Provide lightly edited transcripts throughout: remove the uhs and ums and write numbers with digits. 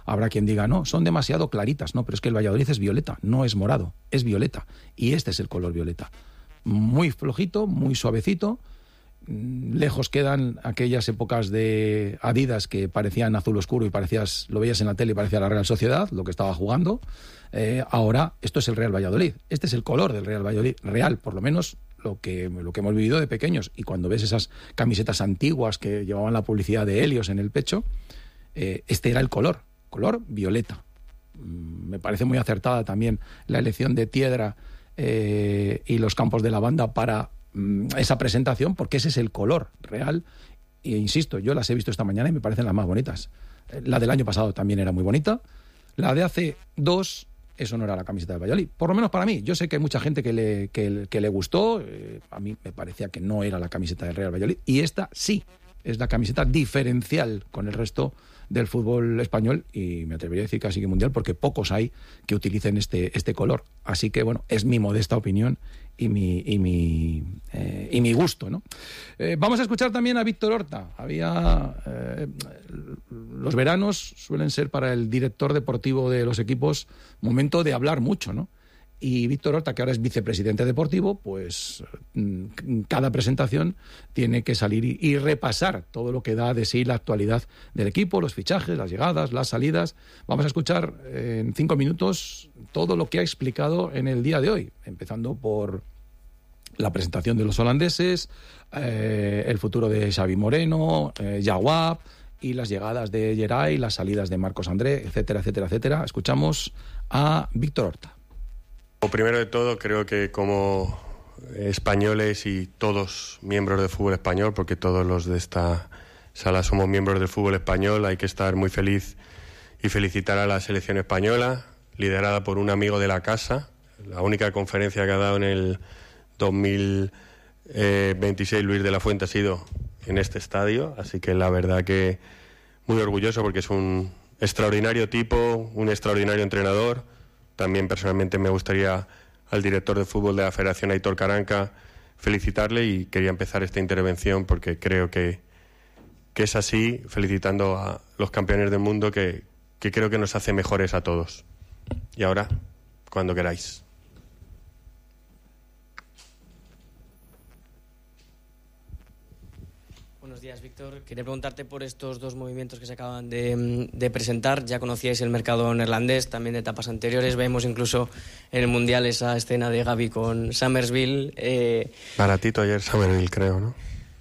Habrá quien diga, no, son demasiado claritas. No, pero es que el Valladolid es violeta, no es morado, es violeta. Y este es el color violeta. Muy flojito, muy suavecito. Lejos quedan aquellas épocas de Adidas que parecían azul oscuro y lo veías en la tele y parecía la Real Sociedad, lo que estaba jugando. Ahora, esto es el Real Valladolid. Este es el color del Real Valladolid. Real, por lo menos, lo que hemos vivido de pequeños. Y cuando ves esas camisetas antiguas que llevaban la publicidad de Helios en el pecho, este era el color violeta. Me parece muy acertada también la elección de Tiedra y los campos de lavanda para esa presentación, porque ese es el color real. E insisto, yo las he visto esta mañana y me parecen las más bonitas. La del año pasado también era muy bonita. La de hace 2, eso no era la camiseta del Valladolid, por lo menos para mí. Yo sé que hay mucha gente que le gustó. A mí me parecía que no era la camiseta del Real Valladolid, y esta sí es la camiseta diferencial con el resto del fútbol español, y me atrevería a decir casi que mundial, porque pocos hay que utilicen este color. Así que bueno, es mi modesta opinión y mi gusto, ¿no? Vamos a escuchar también a Víctor Horta. Los veranos suelen ser para el director deportivo de los equipos momento de hablar mucho, ¿no? Y Víctor Horta, que ahora es vicepresidente deportivo, pues cada presentación tiene que salir y repasar todo lo que da de sí la actualidad del equipo, los fichajes, las llegadas, las salidas. Vamos a escuchar en 5 minutos todo lo que ha explicado en el día de hoy, empezando por la presentación de los holandeses, el futuro de Xavi Moreno, Jawab, y las llegadas de Geray, las salidas de Marcos André, etcétera, etcétera, etcétera. Escuchamos a Víctor Horta. Primero de todo, creo que como españoles y todos miembros del fútbol español, porque todos los de esta sala somos miembros del fútbol español, hay que estar muy feliz y felicitar a la selección española, liderada por un amigo de la casa. La única conferencia que ha dado en el 2026 Luis de la Fuente ha sido en este estadio, así que la verdad que muy orgulloso, porque es un extraordinario tipo, un extraordinario entrenador. También personalmente me gustaría al director de fútbol de la Federación, Aitor Caranca, felicitarle, y quería empezar esta intervención porque creo que es así, felicitando a los campeones del mundo, que creo que nos hace mejores a todos. Y ahora, cuando queráis. Buenos días, Víctor. Quería preguntarte por estos 2 movimientos que se acaban de presentar. Ya conocíais el mercado neerlandés, también de etapas anteriores. Vemos incluso en el Mundial esa escena de Gavi con Summersville. Baratito ayer Summersville, creo, ¿no?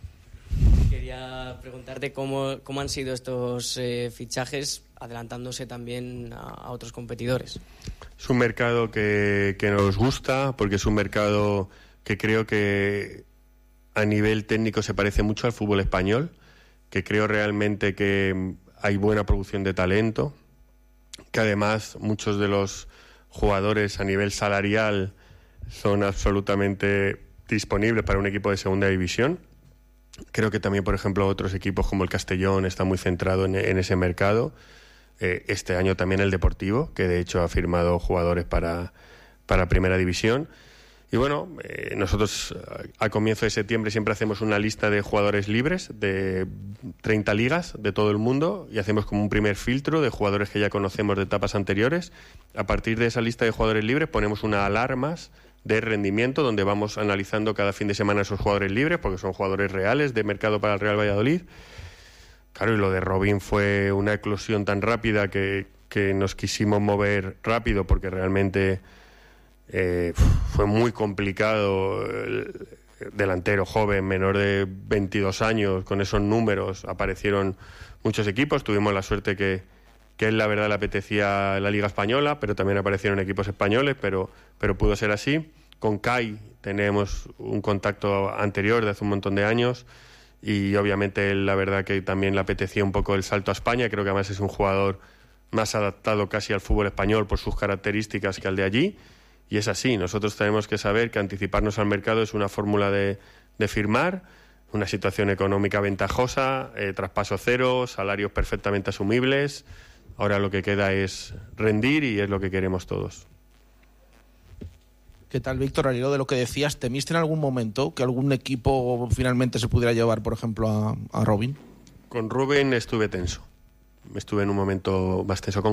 Quería preguntarte cómo han sido estos fichajes, adelantándose también a otros competidores. Es un mercado que nos gusta, porque es un mercado que creo que a nivel técnico se parece mucho al fútbol español, que creo realmente que hay buena producción de talento, que además muchos de los jugadores a nivel salarial son absolutamente disponibles para un equipo de segunda división. Creo que también, por ejemplo, otros equipos como el Castellón están muy centrados en ese mercado. Este año también el Deportivo, que de hecho ha firmado jugadores para Primera División. Y bueno, nosotros a comienzo de septiembre siempre hacemos una lista de jugadores libres de 30 ligas de todo el mundo, y hacemos como un primer filtro de jugadores que ya conocemos de etapas anteriores. A partir de esa lista de jugadores libres ponemos unas alarmas de rendimiento donde vamos analizando cada fin de semana esos jugadores libres, porque son jugadores reales de mercado para el Real Valladolid. Claro, y lo de Robin fue una eclosión tan rápida que nos quisimos mover rápido, porque realmente fue muy complicado. El delantero joven, menor de 22 años, con esos números, aparecieron muchos equipos. Tuvimos la suerte que él, la verdad, le apetecía la Liga Española, pero también aparecieron equipos españoles, pero pudo ser así. Con Kai tenemos un contacto anterior de hace un montón de años, y obviamente él, la verdad, que también le apetecía un poco el salto a España. Creo que además es un jugador más adaptado casi al fútbol español por sus características que al de allí. Y es así, nosotros tenemos que saber que anticiparnos al mercado es una fórmula de firmar, una situación económica ventajosa, traspaso cero, salarios perfectamente asumibles. Ahora lo que queda es rendir, y es lo que queremos todos. ¿Qué tal, Víctor? Al hilo de lo que decías, ¿temiste en algún momento que algún equipo finalmente se pudiera llevar, por ejemplo, a Robin? Con Rubén estuve tenso. Estuve en un momento más tenso. Con